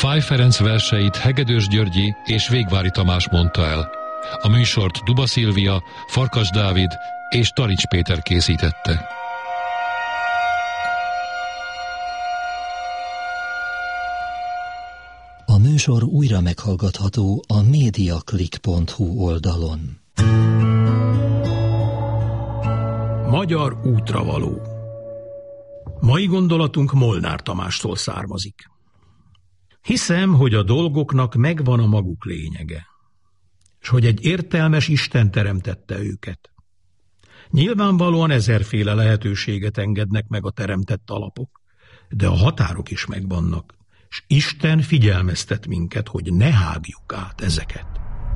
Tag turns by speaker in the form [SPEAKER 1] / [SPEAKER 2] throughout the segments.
[SPEAKER 1] Fáy Ferenc verseit Hegedűs Györgyi és Végvári Tamás mondta el. A műsort Duba Szilvia, Farkas Dávid és Tarics Péter készítette.
[SPEAKER 2] A műsor újra meghallgatható a mediaclick.hu oldalon.
[SPEAKER 3] Magyar útravaló. Mai gondolatunk Molnár Tamástól származik. Hiszem, hogy a dolgoknak megvan a maguk lényege, és hogy egy értelmes Isten teremtette őket. Nyilvánvalóan ezerféle lehetőséget engednek meg a teremtett alapok, de a határok is megvannak, és Isten figyelmeztet minket, hogy ne hágjuk át ezeket.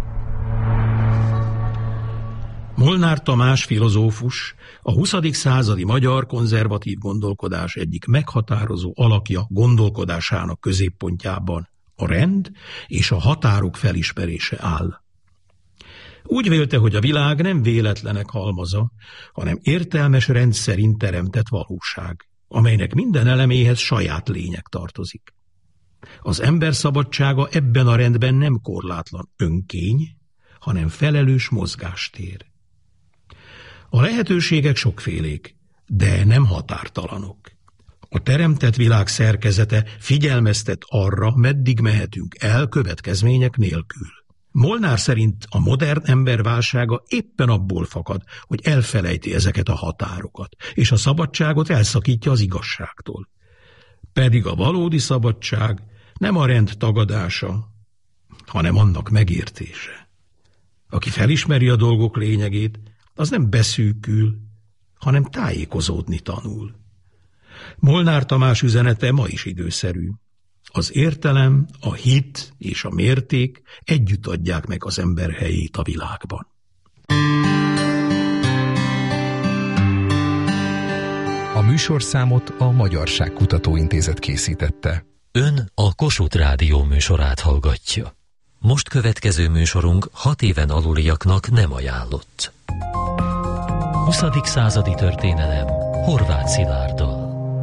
[SPEAKER 3] Molnár Tamás filozófus, a 20. századi magyar konzervatív gondolkodás egyik meghatározó alakja gondolkodásának középpontjában a rend és a határok felismerése áll. Úgy vélte, hogy a világ nem véletlenek halmaza, hanem értelmes rend szerint teremtett valóság, amelynek minden eleméhez saját lényeg tartozik. Az ember szabadsága ebben a rendben nem korlátlan önkény, hanem felelős mozgástér. A lehetőségek sokfélék, de nem határtalanok. A teremtett világ szerkezete figyelmeztet arra, meddig mehetünk el következmények nélkül. Molnár szerint a modern ember válsága éppen abból fakad, hogy elfelejti ezeket a határokat, és a szabadságot elszakítja az igazságtól. Pedig a valódi szabadság nem a rend tagadása, hanem annak megértése. Aki felismeri a dolgok lényegét, az nem beszűkül, hanem tájékozódni tanul. Molnár Tamás üzenete ma is időszerű. Az értelem, a hit és a mérték együtt adják meg az ember helyét a világban.
[SPEAKER 4] A műsorszámot a Magyarság Kutatóintézet készítette.
[SPEAKER 5] Ön a Kossuth Rádió műsorát hallgatja. Most következő műsorunk 6 éven aluliaknak nem ajánlott. 20. századi történelem Horváth Szilárddal.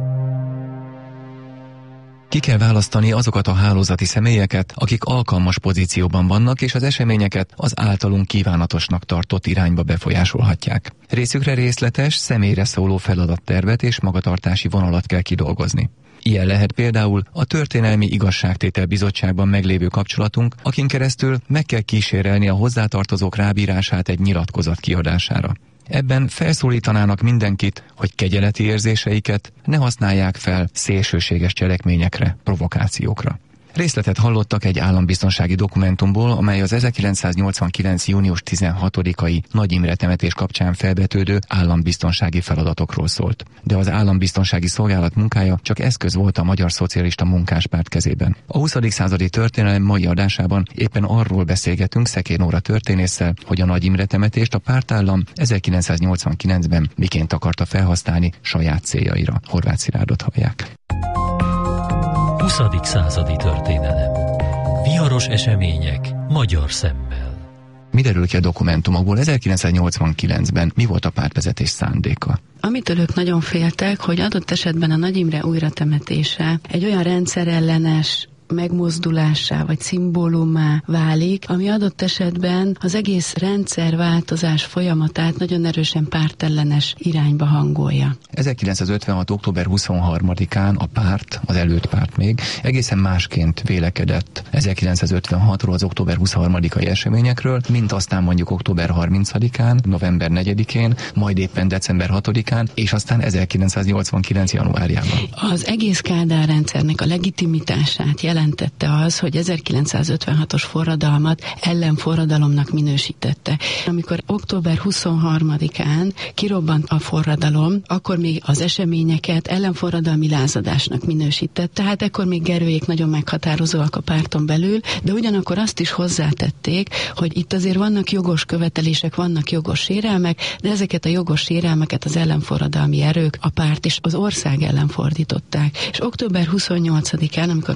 [SPEAKER 6] Ki kell választani azokat a hálózati személyeket, akik alkalmas pozícióban vannak, és az eseményeket az általunk kívánatosnak tartott irányba befolyásolhatják. Részükre részletes, személyre szóló feladattervet és magatartási vonalat kell kidolgozni. Ilyen lehet például a Történelmi Igazságtétel Bizottságban meglévő kapcsolatunk, akin keresztül meg kell kísérelni a hozzátartozók rábírását egy nyilatkozat kiadására. Ebben felszólítanának mindenkit, hogy kegyeleti érzéseiket ne használják fel szélsőséges cselekményekre, provokációkra. Részletet hallottak egy állambiztonsági dokumentumból, amely az 1989. június 16-ai Nagy Imre temetés kapcsán felvetődő állambiztonsági feladatokról szólt. De az állambiztonsági szolgálat munkája csak eszköz volt a Magyar Szocialista Munkáspárt kezében. A 20. századi történelem mai adásában éppen arról beszélgetünk Szekér Nóra történésszel, hogy a Nagy Imre temetést a pártállam 1989-ben miként akarta felhasználni saját céljaira. Horváth Szilárdot hallják.
[SPEAKER 5] 20. századi történelem. Viharos események magyar szemmel.
[SPEAKER 6] Mi derül ki a dokumentumokból? 1989-ben mi volt a pártvezetés szándéka?
[SPEAKER 7] Amitől ők nagyon féltek, hogy adott esetben a Nagy Imre újratemetése egy olyan rendszerellenes megmozdulássá vagy szimbólumá válik, ami adott esetben az egész rendszerváltozás folyamatát nagyon erősen pártellenes irányba hangolja.
[SPEAKER 6] 1956. október 23-án a párt, az előttpárt még egészen másként vélekedett 1956-ról, az október 23-ai eseményekről, mint aztán mondjuk október 30-án, november 4-én, majd éppen december 6-án, és aztán 1989. januárjában.
[SPEAKER 7] Az egész Kádár rendszernek a legitimitását jelentette az, hogy 1956-os forradalmat ellenforradalomnak minősítette. Amikor október 23-án kirobbant a forradalom, akkor még az eseményeket ellenforradalmi lázadásnak minősítette, tehát ekkor még Gerőjék nagyon meghatározóak a párton belül, de ugyanakkor azt is hozzátették, hogy itt azért vannak jogos követelések, vannak jogos sérelmek, de ezeket a jogos sérelmeket az ellenforradalmi erők, a párt és az ország ellen fordították. És október 28-án, amikor megtörtént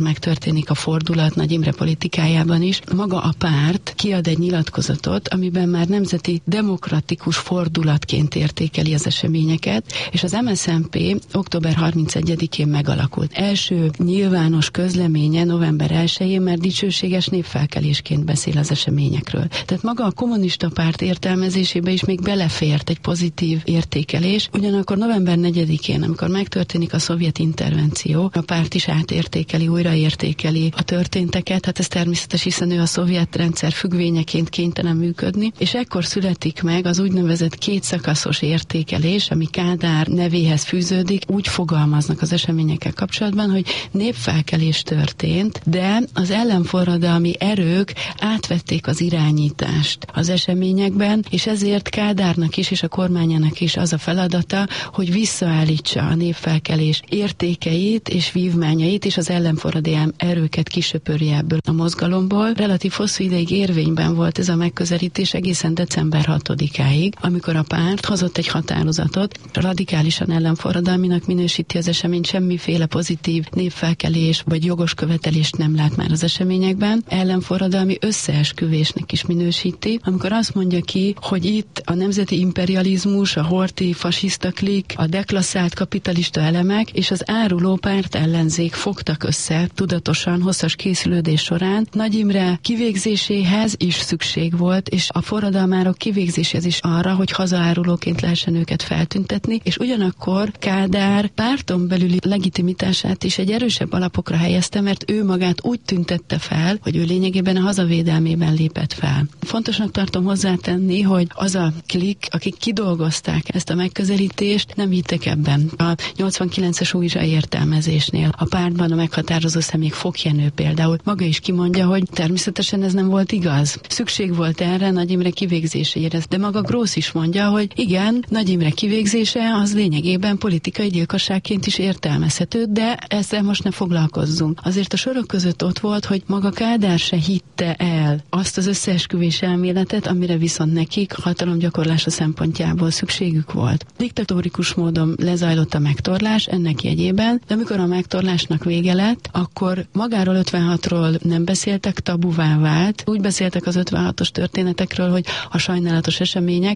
[SPEAKER 7] megtörténik a fordulat Nagy Imre politikájában is, maga a párt kiad egy nyilatkozatot, amiben már nemzeti demokratikus fordulatként értékeli az eseményeket, és az MSZNP október 31-én megalakult. Első nyilvános közleménye november 1-én már dicsőséges népfelkelésként beszél az eseményekről. Tehát maga a kommunista párt értelmezésébe is még belefért egy pozitív értékelés, ugyanakkor november 4-én, amikor megtörténik a szovjet intervenció, a párt is átértékeli, újraértékeli a történteket, hát ez természetes, hiszen ő a szovjet rendszer függvényeként kénytelen működni, és ekkor születik meg az úgynevezett kétszakaszos értékelés, ami Kádár nevéhez fűződik, úgy fogalmaznak az eseményekkel kapcsolatban, hogy népfelkelés történt, de az ellenforradalmi erők átvették az irányítást az eseményekben, és ezért Kádárnak is és a kormányának is az a feladata, hogy visszaállítsa a népfelkelés értékeit és vívmányait, és az ellenforradalmi erőket kisöpörje ebből a mozgalomból. Relatív hosszú ideig érvényben volt ez a megközelítés egészen december 6-áig, amikor a párt hozott egy határozatot, radikálisan ellenforradalminak minősíti az eseményt, semmiféle pozitív népfelkelés vagy jogos követelést nem lát már az eseményekben, ellenforradalmi összeesküvésnek is minősíti, amikor azt mondja ki, hogy itt a nemzeti imperializmus, a horthy fasiszta klik, a deklasszált kapitalista elemek és az áruló párt ellenzék fogtak össze tudatosan hosszas készülődés során. Nagy Imre kivégzéséhez is szükség volt, és a forradalmárok kivégzéséhez is arra, hogy hazaárulóként lehessen őket feltüntetni, és ugyanakkor Kádár párton belüli legitimitását is egy erősebb alapokra helyezte, mert ő magát úgy tüntette fel, hogy ő lényegében a hazavédelmében lépett fel. Fontosnak tartom hozzátenni, hogy az a klik, akik kidolgozták ezt a megközelítést, nem hittek ebben. A 89-es újraértelmezésnél a pártban a meghatározó személy Fok Jenő például maga is kimondja, hogy természetesen ez nem volt igaz. Szükség volt erre Nagy Imre kivégzésére, de maga Grósz is mondja, hogy igen, Nagy Imre kivégzése az lényegében politikai gyilkosságként is értelmezhető, de ezzel most ne foglalkozzunk. Azért a sorok között ott volt, hogy maga Kádár se hitte el azt az összeesküvés elméletet, amire viszont nekik hatalomgyakorlása szempontjából szükségük volt. Diktatórikus módon lezajlott a megtorlás ennek jegyében, de amikor a megtorlásnak vége lett, akkor magáról 56-ról nem beszéltek, tabuvá vált. Úgy beszéltek az 56-os történetekről, hogy a sajnálatos események.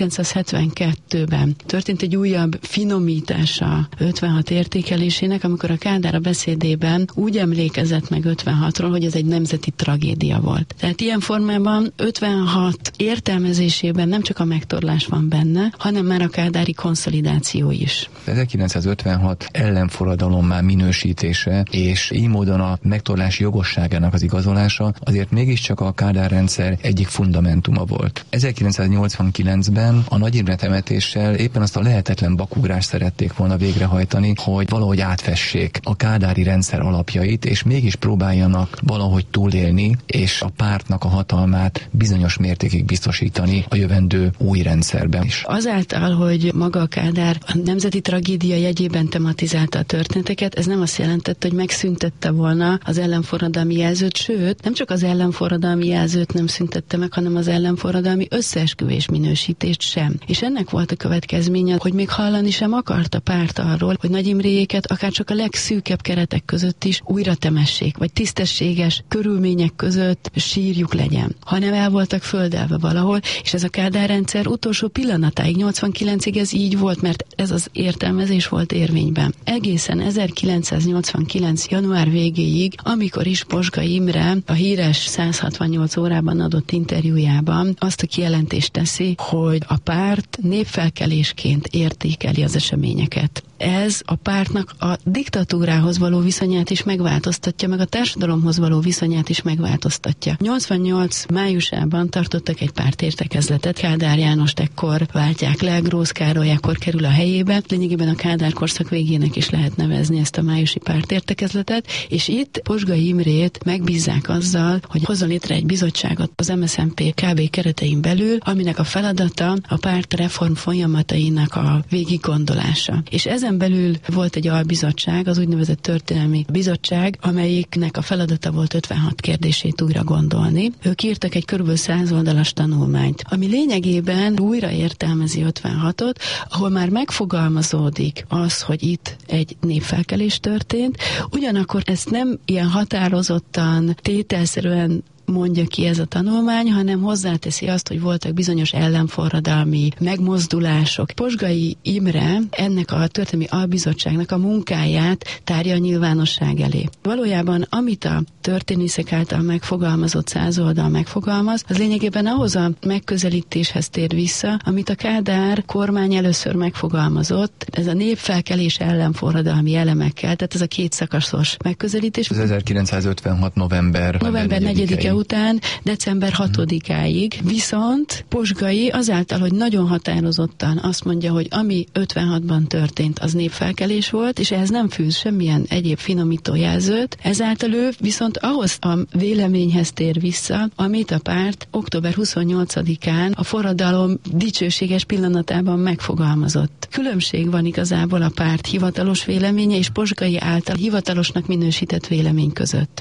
[SPEAKER 7] 1972-ben történt egy újabb finomítása 56 értékelésének, amikor a Kádár a beszédében úgy emlékezett meg 56-ról, hogy ez egy nemzeti tragédia volt. Tehát ilyen formában 56 értelmezésében nem csak a megtorlás van benne, hanem már a kádári konszolidáció is.
[SPEAKER 6] 1956 ellenforradalommá minősítése, és így módon a megtorlás jogosságának az igazolása azért mégiscsak a Kádár rendszer egyik fundamentuma volt. 1989-ben a Nagy Imre temetéssel éppen azt a lehetetlen bakugrást szerették volna végrehajtani, hogy valahogy átfessék a kádári rendszer alapjait, és mégis próbáljanak valahogy túlélni, és a pártnak a hatalmát bizonyos mértékig biztosítani a jövendő új rendszerben is.
[SPEAKER 7] Azáltal, hogy maga a Kádár a nemzeti tragédia jegyében tematizálta a történeteket, ez nem azt jelentette, hogy megszüntette volna az ellenforradalmi jelzőt, sőt, nem csak az ellenforradalmi jelzőt nem szüntette meg, hanem az ellenforradalmi összeesküvés minősítést sem. És ennek volt a következménye, hogy még hallani sem akart a párt arról, hogy Nagy Imréjéket akár csak a legszűkebb keretek között is újra temessék, vagy tisztességes körülmények között sírjuk legyen, hanem el voltak földelve valahol, és ez a Kádár rendszer utolsó pillanatáig, 89-ig ez így volt, mert ez az értelmezés volt érvényben. Egészen 1989. január végéig, amikor is Bozsga Imre a híres 168 órában adott interjújában azt a kijelentést teszi, hogy a párt népfelkelésként értékeli az eseményeket. Ez a pártnak a diktatúrához való viszonyát is megváltoztatja, meg a társadalomhoz való viszonyát is megváltoztatja. 88 májusában tartottak egy pártértekezletet, Kádár Jánost ekkor váltják le, Grósz Károly ekkor kerül a helyébe, lényegében a Kádár korszak végének is lehet nevezni ezt a májusi pártértekezletet, és itt Bozsga Imrét megbízzák azzal, hogy hozzon létre egy bizottságot az MSZNP KB keretein belül, aminek a feladata a párt reform folyamatainak a végiggondolása. És ezen Ezen belül volt egy albizottság, az úgynevezett történelmi bizottság, amelyiknek a feladata volt 56 kérdését újra gondolni. Ők írtak egy kb. 100 oldalas tanulmányt, ami lényegében újra értelmezi 56-ot, ahol már megfogalmazódik az, hogy itt egy népfelkelés történt, ugyanakkor ezt nem ilyen határozottan, tételszerűen mondja ki ez a tanulmány, hanem hozzáteszi azt, hogy voltak bizonyos ellenforradalmi megmozdulások. Posgai Imre ennek a történelmi albizottságnak a munkáját tárja a nyilvánosság elé. Valójában, amit a történészek által megfogalmazott 100 oldal megfogalmaz, az lényegében ahhoz a megközelítéshez tér vissza, amit a Kádár kormány először megfogalmazott, ez a népfelkelés ellenforradalmi elemekkel, tehát ez a kétszakaszos megközelítés.
[SPEAKER 6] Az 1956. november
[SPEAKER 7] 4-e után december 6-áig, viszont Posgai azáltal, hogy nagyon határozottan azt mondja, hogy ami 56-ban történt, az népfelkelés volt, és ehhez nem fűz semmilyen egyéb finomító jelzőt, ezáltal ő viszont ahhoz a véleményhez tér vissza, amit a párt október 28-án a forradalom dicsőséges pillanatában megfogalmazott. Különbség van igazából a párt hivatalos véleménye és Posgai által hivatalosnak minősített vélemény között.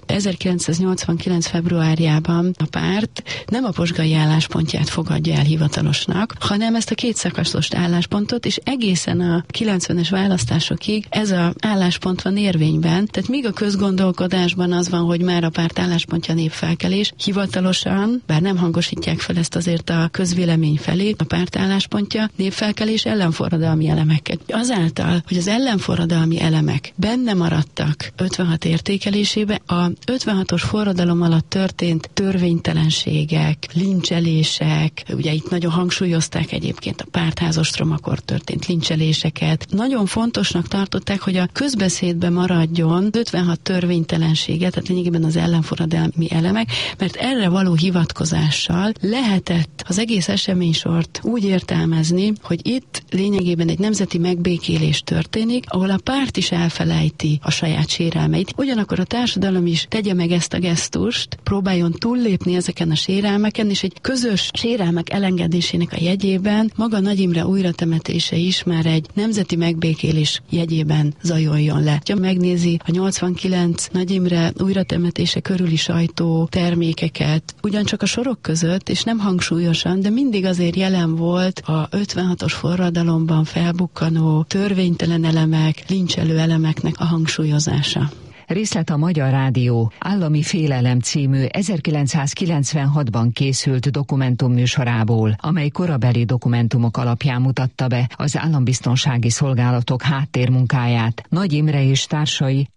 [SPEAKER 7] 1989. februárjában a párt nem a posgai álláspontját fogadja el hivatalosnak, hanem ezt a kétszakaszos álláspontot, és egészen a 90-es választásokig ez az álláspont van érvényben. Tehát míg a közgondolkodásban az van, hogy már a párt álláspontja népfelkelés, hivatalosan, bár nem hangosítják fel ezt azért a közvélemény felé, a párt álláspontja népfelkelés ellenforradalmi elemeket. Azáltal, hogy az ellenforradalmi elemek benne maradtak 56 értékelésébe, a 56-os forradalom alatt történt törvénytelenségek, lincselések, ugye itt nagyon hangsúlyozták egyébként a pártházostromakor történt lincseléseket. Nagyon fontosnak tartották, hogy a közbeszédben maradjon 56 törvénytelenséget, tehát lényegében az ellenforradalmi elemek, mert erre való hivatkozással lehetett az egész eseménysort úgy értelmezni, hogy itt lényegében egy nemzeti megbékélés történik, ahol a párt is elfelejti a saját sérelmeit. Ugyanakkor a társadalom is tegye meg ezt a gesztust, próbáljon túllépni ezeken a sérelmeken, és egy közös sérelmek elengedésének a jegyében maga Nagy Imre újratemetése is már egy nemzeti megbékélés jegyében zajoljon le. Ha megnézi a 89 Nagy Imre újratemetése körüli sajtó termékeket, ugyancsak a sorok között, és nem hangsúlyosan, de mindig azért jelen volt a 56-os forradalomban felbukkanó törvénytelen elemek, lincselő elemeknek a hangsúlyozása.
[SPEAKER 8] Részlet a Magyar Rádió Állami Félelem című 1996-ban készült dokumentumműsorából, amely korabeli dokumentumok alapján mutatta be az állambiztonsági szolgálatok háttérmunkáját Nagy Imre és társai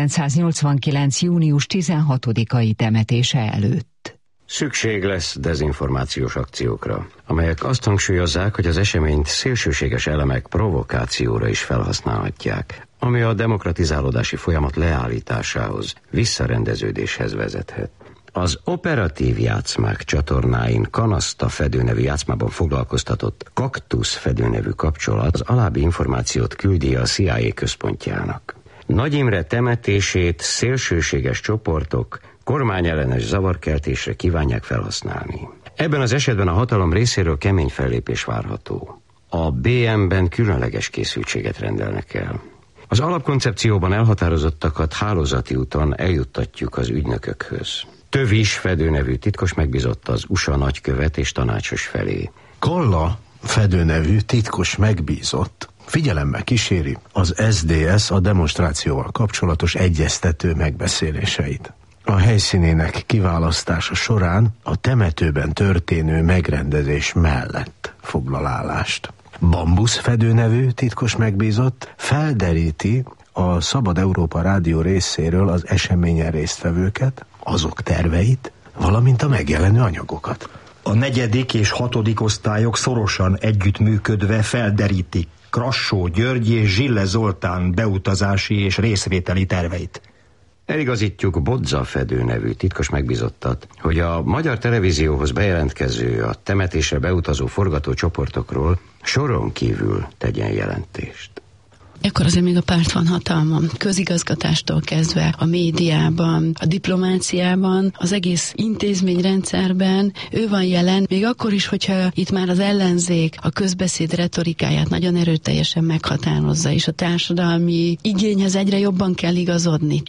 [SPEAKER 8] 1989. június 16-ai temetése előtt.
[SPEAKER 9] Szükség lesz dezinformációs akciókra, amelyek azt hangsúlyozzák, hogy az eseményt szélsőséges elemek provokációra is felhasználhatják, ami a demokratizálódási folyamat leállításához, visszarendeződéshez vezethet. Az operatív játszmák csatornáin Kanaszta Fedő nevű játszmában foglalkoztatott Kaktusz Fedő nevű kapcsolat az alábbi információt küldi a CIA központjának. Nagy Imre temetését szélsőséges csoportok kormányellenes zavarkeltésre kívánják felhasználni. Ebben az esetben a hatalom részéről kemény fellépés várható. A BM-ben különleges készültséget rendelnek el. Az alapkoncepcióban elhatározottakat hálózati úton eljuttatjuk az ügynökökhöz. Tövis Fedő nevű titkos megbízott az USA nagykövet és tanácsos felé.
[SPEAKER 10] Kalla Fedő nevű titkos megbízott figyelemmel kíséri az SDS a demonstrációval kapcsolatos egyeztető megbeszéléseit. A helyszínének kiválasztása során a temetőben történő megrendezés mellett foglal állást. Bambusz Fedő nevű titkos megbízott felderíti a Szabad Európa Rádió részéről az eseményen résztvevőket, azok terveit, valamint a megjelenő anyagokat.
[SPEAKER 11] A 4. és 6. osztályok szorosan együttműködve felderítik Krassó György és Zsille Zoltán beutazási és részvételi terveit.
[SPEAKER 9] Eligazítjuk Bodza Fedő nevű titkos megbízottat, hogy a Magyar Televízióhoz bejelentkező, a temetésre beutazó forgatócsoportokról soron kívül tegyen jelentést.
[SPEAKER 7] Ekkor azért még a párt van hatalmon. Közigazgatástól kezdve a médiában, a diplomáciában, az egész intézményrendszerben ő van jelen, még akkor is, hogyha itt már az ellenzék a közbeszéd retorikáját nagyon erőteljesen meghatározza, és a társadalmi igényhez egyre jobban kell igazodni.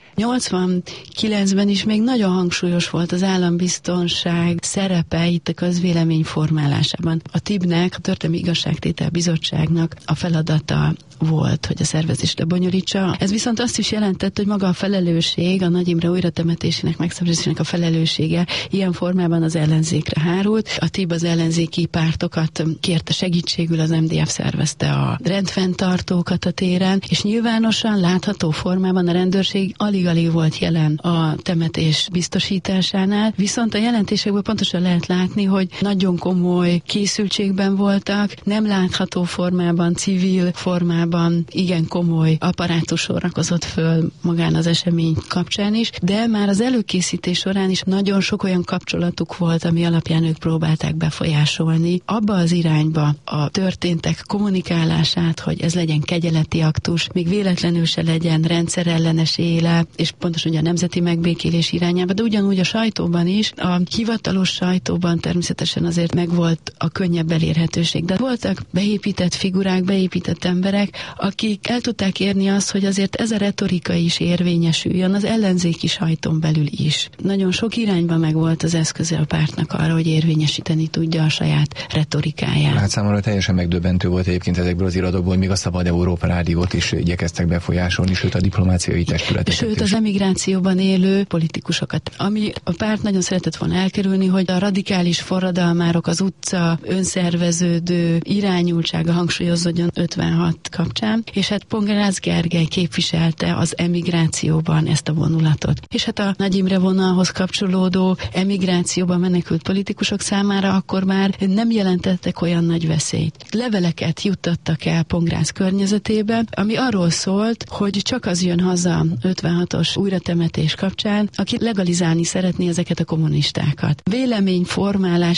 [SPEAKER 7] 89-ben is még nagyon hangsúlyos volt az állambiztonság szerepe itt a közvélemény formálásában. A TIB-nek, a Történelmi Igazságtétel Bizottságnak a feladata volt, hogy a szervezést lebonyolítsa. Ez viszont azt is jelentett, hogy maga a felelősség, a Nagy Imre újratemetésének, megszervezésének a felelőssége ilyen formában az ellenzékre hárult. A TIB az ellenzéki pártokat kérte segítségül, az MDF szervezte a rendfenntartókat a téren, és nyilvánosan látható formában a rendőrség alig-alig volt jelen a temetés biztosításánál, viszont a jelentésekből pontosan lehet látni, hogy nagyon komoly készültségben voltak, nem látható formában, civil formában, igen komoly apparátus sorakozott föl magán az esemény kapcsán is, de már az előkészítés során is nagyon sok olyan kapcsolatuk volt, ami alapján ők próbálták befolyásolni abba az irányba a történtek kommunikálását, hogy ez legyen kegyeleti aktus, még véletlenül se legyen rendszerellenes éle, és pontosan ugye a nemzeti megbékélés irányába, de ugyanúgy a sajtóban is, a hivatalos sajtóban természetesen azért megvolt a könnyebb elérhetőség, de voltak beépített figurák, beépített emberek, akik el tudták érni azt, hogy azért ez a retorika is érvényesüljön az ellenzéki sajtón belül is. Nagyon sok irányban megvolt az eszköze a pártnak arra, hogy érvényesíteni tudja a saját retorikáját.
[SPEAKER 6] Hát számomra teljesen megdöbbentő volt egyébként ezekből az iratokból, hogy még a Szabad Európa Rádiót is igyekeztek befolyásolni, sőt a diplomáciai testületeket.
[SPEAKER 7] Sőt az emigrációban élő politikusokat. Ami a párt nagyon szeretett volna elkerülni, hogy a radikális forradalmárok, az utca önszerveződő irányultsága hangsúlyozódjon 56 kapcsán, és hát Pongerász Gergely képviselte az emigrációban ezt a vonulatot. És hát a Nagy Imre vonalhoz kapcsolódó emigrációban menekült politikusok számára akkor már nem jelentettek olyan nagy veszélyt. Leveleket juttattak el Pongerász környezetébe, ami arról szólt, hogy csak az jön haza 56-os újratemetés kapcsán, aki legalizálni szeretné ezeket a kommunistákat. Véleményformálás